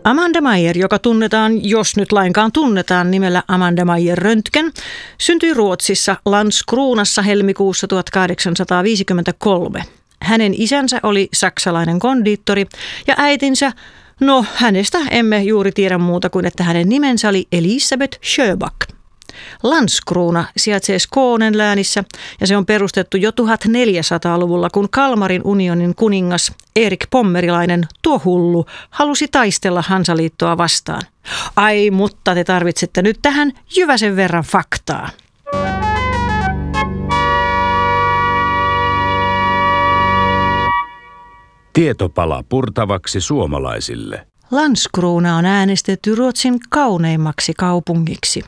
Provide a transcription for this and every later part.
Amanda Maier, joka tunnetaan, jos nyt lainkaan tunnetaan, nimellä Amanda Maier Röntgen, syntyi Ruotsissa Landskronassa helmikuussa 1853. Hänen isänsä oli saksalainen kondiittori ja äitinsä, no hänestä emme juuri tiedä muuta kuin, että hänen nimensä oli Elisabeth Sjöback. Landskrona sijaitsee Skånen läänissä ja se on perustettu jo 1400-luvulla, kun Kalmarin unionin kuningas Erik Pommerilainen, tuo hullu, halusi taistella Hansaliittoa vastaan. Ai, mutta te tarvitsette nyt tähän jyväsen verran faktaa. Tietopala purtavaksi suomalaisille. Landskrona on äänestetty Ruotsin kauneimmaksi kaupungiksi.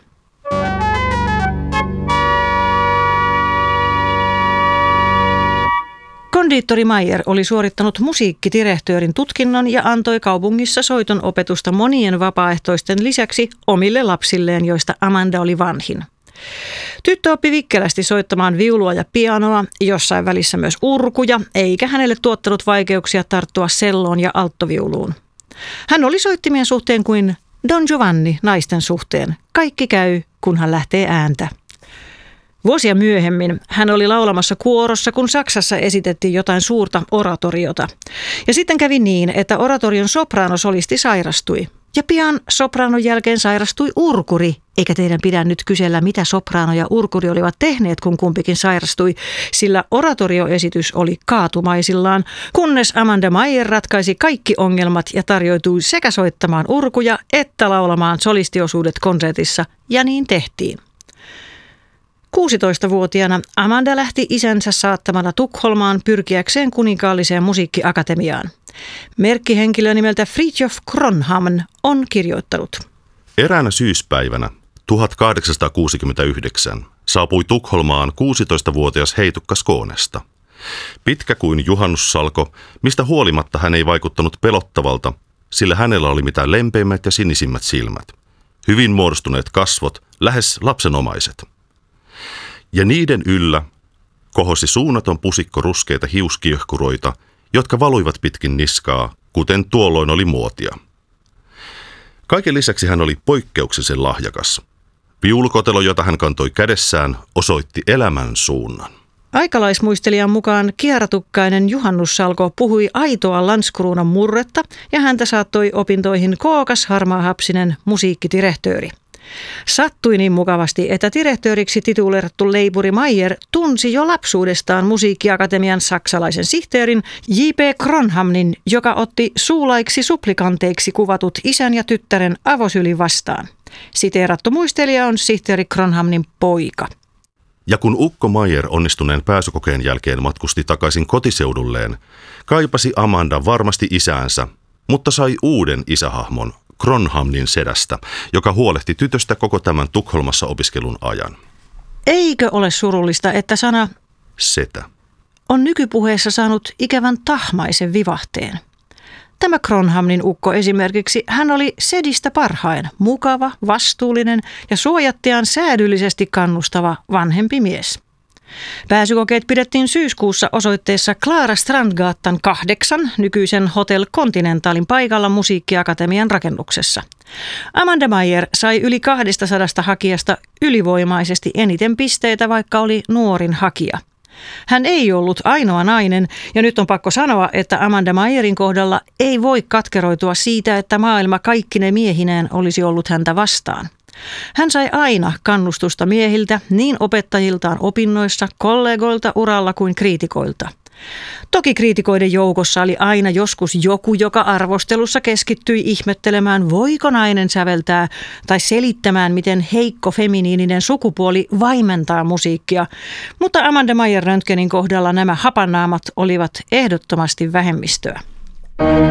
Kondiittori Maier oli suorittanut musiikkidirehtöörin tutkinnon ja antoi kaupungissa soiton opetusta monien vapaaehtoisten lisäksi omille lapsilleen, joista Amanda oli vanhin. Tyttö oppi vikkelästi soittamaan viulua ja pianoa, jossain välissä myös urkuja, eikä hänelle tuottanut vaikeuksia tarttua selloon ja alttoviuluun. Hän oli soittimien suhteen kuin Don Giovanni naisten suhteen. Kaikki käy, kunhan lähtee ääntä. Vuosia myöhemmin hän oli laulamassa kuorossa, kun Saksassa esitettiin jotain suurta oratoriota. Ja sitten kävi niin, että oratorion sopraanosolisti sairastui. Ja pian sopraanon jälkeen sairastui urkuri, eikä teidän pidä nyt kysellä, mitä sopraano ja urkuri olivat tehneet, kun kumpikin sairastui, sillä oratorioesitys oli kaatumaisillaan, kunnes Amanda Maier ratkaisi kaikki ongelmat ja tarjoutui sekä soittamaan urkuja että laulamaan solistiosuudet konsertissa, ja niin tehtiin. 16-vuotiaana Amanda lähti isänsä saattamana Tukholmaan pyrkiäkseen kuninkaalliseen musiikkiakatemiaan. Merkkihenkilö nimeltä Fridtjof Kronhamn on kirjoittanut. Eräänä syyspäivänä 1869 saapui Tukholmaan 16-vuotias heitukka Skånesta. Pitkä kuin juhannussalko, mistä huolimatta hän ei vaikuttanut pelottavalta, sillä hänellä oli mitä lempeimmät ja sinisimmät silmät. Hyvin muodostuneet kasvot, lähes lapsenomaiset. Ja niiden yllä kohosi suunnaton pusikko ruskeita hiuskiehkuroita, jotka valuivat pitkin niskaa, kuten tuolloin oli muotia. Kaiken lisäksi hän oli poikkeuksellisen lahjakas. Viulukotelo, jota hän kantoi kädessään, osoitti elämän suunnan. Aikalaismuistelijan mukaan kiaratukkainen juhannussalko puhui aitoa Landskronan murretta ja häntä saattoi opintoihin kookas harmaahapsinen musiikkidirehtööri. Sattui niin mukavasti, että direhtööriksi tituleerattu leipuri Maier tunsi jo lapsuudestaan musiikkiakatemian saksalaisen sihteerin J.P. Kronhamnin, joka otti suulaiksi suplikanteiksi kuvatut isän ja tyttären avosylin vastaan. Siteerattu muistelija on sihteeri Kronhamnin poika. Ja kun ukko Maier onnistuneen pääsykokeen jälkeen matkusti takaisin kotiseudulleen, kaipasi Amanda varmasti isäänsä, mutta sai uuden isähahmon, Kronhamnin sedästä, joka huolehti tytöstä koko tämän Tukholmassa opiskelun ajan. Eikö ole surullista, että sana setä on nykypuheessa saanut ikävän tahmaisen vivahteen? Tämä Kronhamnin ukko esimerkiksi, hän oli sedistä parhain, mukava, vastuullinen ja suojattiaan säädyllisesti kannustava vanhempi mies. Pääsykokeet pidettiin syyskuussa osoitteessa Klara Strandgatan 8 nykyisen Hotel Continentalin paikalla Musiikkiakatemian rakennuksessa. Amanda Maier sai yli 200 hakijasta ylivoimaisesti eniten pisteitä, vaikka oli nuorin hakija. Hän ei ollut ainoa nainen, ja nyt on pakko sanoa, että Amanda Maierin kohdalla ei voi katkeroitua siitä, että maailma kaikkine miehineen olisi ollut häntä vastaan. Hän sai aina kannustusta miehiltä, niin opettajiltaan opinnoissa, kollegoilta uralla kuin kriitikoilta. Toki kriitikoiden joukossa oli aina joskus joku, joka arvostelussa keskittyi ihmettelemään, voiko nainen säveltää tai selittämään, miten heikko feminiininen sukupuoli vaimentaa musiikkia. Mutta Amanda Maier Röntgenin kohdalla nämä hapannaamat olivat ehdottomasti vähemmistöä.